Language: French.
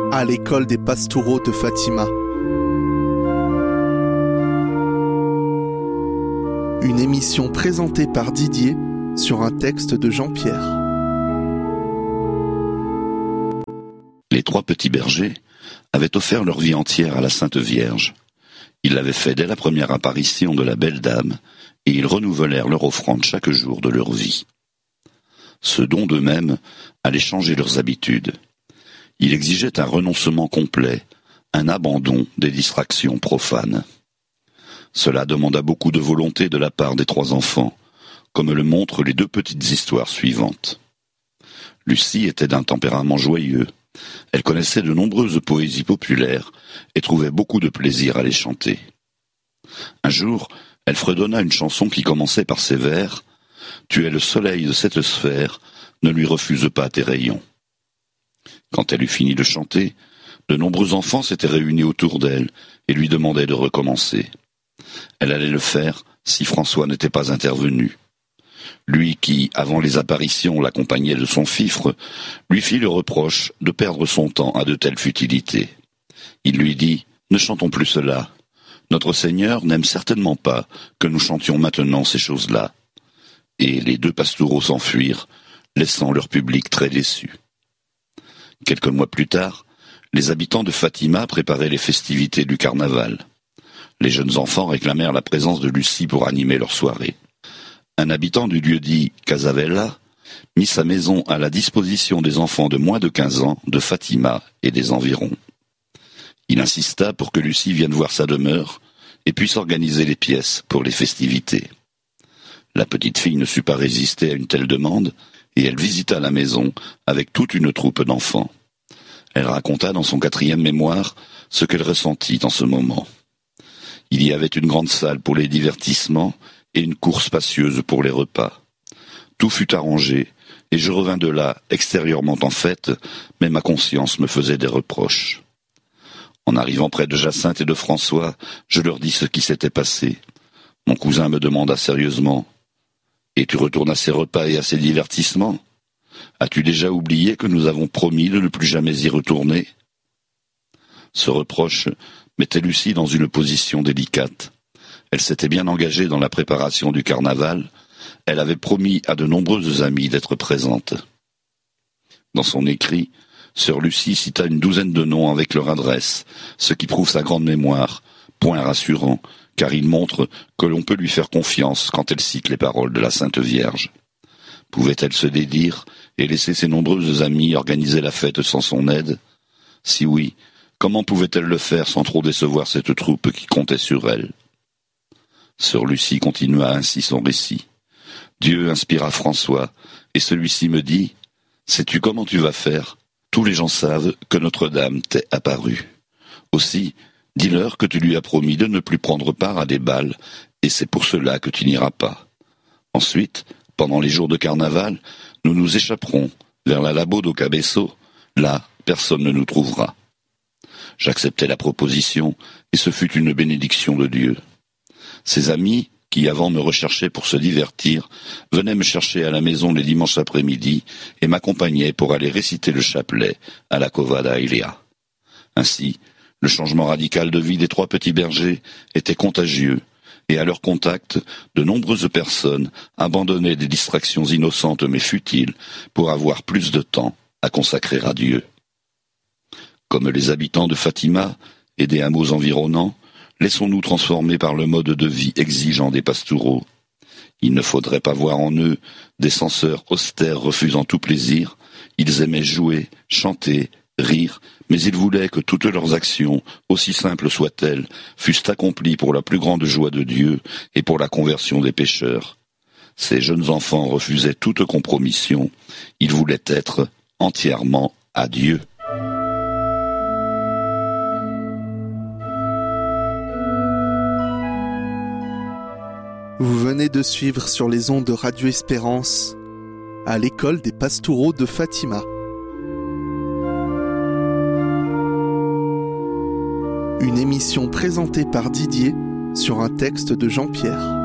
à l'école des Pastoureaux de Fatima. Une émission présentée par Didier sur un texte de Jean-Pierre. Les trois petits bergers avaient offert leur vie entière à la Sainte Vierge. Ils l'avaient fait dès la première apparition de la belle dame, et ils renouvelèrent leur offrande chaque jour de leur vie. Ce don d'eux-mêmes allait changer leurs habitudes. Il exigeait un renoncement complet, un abandon des distractions profanes. Cela demanda beaucoup de volonté de la part des trois enfants, comme le montrent les deux petites histoires suivantes. Lucie était d'un tempérament joyeux. Elle connaissait de nombreuses poésies populaires et trouvait beaucoup de plaisir à les chanter. Un jour, elle fredonna une chanson qui commençait par ces vers « Tu es le soleil de cette sphère, ne lui refuse pas tes rayons ». Quand elle eut fini de chanter, de nombreux enfants s'étaient réunis autour d'elle et lui demandaient de recommencer. Elle allait le faire si François n'était pas intervenu. Lui qui, avant les apparitions, l'accompagnait de son fifre, lui fit le reproche de perdre son temps à de telles futilités. Il lui dit « Ne chantons plus cela. Notre Seigneur n'aime certainement pas que nous chantions maintenant ces choses-là. » Et les deux pastoureaux s'enfuirent, laissant leur public très déçu. Quelques mois plus tard, les habitants de Fatima préparaient les festivités du carnaval. Les jeunes enfants réclamèrent la présence de Lucie pour animer leur soirée. Un habitant du lieu-dit Casavella mit sa maison à la disposition des enfants de moins de 15 ans de Fatima et des environs. Il insista pour que Lucie vienne voir sa demeure et puisse organiser les pièces pour les festivités. La petite fille ne sut pas résister à une telle demande et elle visita la maison avec toute une troupe d'enfants. Elle raconta dans son 4e mémoire ce qu'elle ressentit en ce moment. Il y avait une grande salle pour les divertissements et une cour spacieuse pour les repas. Tout fut arrangé, et je revins de là, extérieurement en fête, mais ma conscience me faisait des reproches. En arrivant près de Jacinthe et de François, je leur dis ce qui s'était passé. Mon cousin me demanda sérieusement « Et tu retournes à ces repas et à ces divertissements ? As-tu déjà oublié que nous avons promis de ne plus jamais y retourner ?» Ce reproche mettait Lucie dans une position délicate. Elle s'était bien engagée dans la préparation du carnaval. Elle avait promis à de nombreuses amies d'être présente. Dans son écrit, sœur Lucie cita une douzaine de noms avec leur adresse, ce qui prouve sa grande mémoire, point rassurant, car il montre que l'on peut lui faire confiance quand elle cite les paroles de la Sainte Vierge. Pouvait-elle se dédire et laisser ses nombreuses amies organiser la fête sans son aide ? Si oui, comment pouvait-elle le faire sans trop décevoir cette troupe qui comptait sur elle ? Sœur Lucie continua ainsi son récit. Dieu inspira François, et celui-ci me dit « Sais-tu comment tu vas faire ? Tous les gens savent que Notre-Dame t'est apparue. Aussi, dis-leur que tu lui as promis de ne plus prendre part à des bals, et c'est pour cela que tu n'iras pas. Ensuite, pendant les jours de carnaval, nous nous échapperons vers la Labo do Cabeço. Là, personne ne nous trouvera. » J'acceptai la proposition, et ce fut une bénédiction de Dieu. Ses amis, qui avant me recherchaient pour se divertir, venaient me chercher à la maison les dimanches après-midi et m'accompagnaient pour aller réciter le chapelet à la Cova da Ilia. Ainsi, le changement radical de vie des trois petits bergers était contagieux, et à leur contact, de nombreuses personnes abandonnaient des distractions innocentes mais futiles pour avoir plus de temps à consacrer à Dieu. Comme les habitants de Fatima et des hameaux environnants, laissons-nous transformer par le mode de vie exigeant des pastoureaux. Il ne faudrait pas voir en eux des censeurs austères refusant tout plaisir. Ils aimaient jouer, chanter, rire, mais ils voulaient que toutes leurs actions, aussi simples soient-elles, fussent accomplies pour la plus grande joie de Dieu et pour la conversion des pécheurs. Ces jeunes enfants refusaient toute compromission. Ils voulaient être entièrement à Dieu. Vous venez de suivre sur les ondes de Radio Espérance à l'école des Pastoureaux de Fatima. Une émission présentée par Didier sur un texte de Jean-Pierre.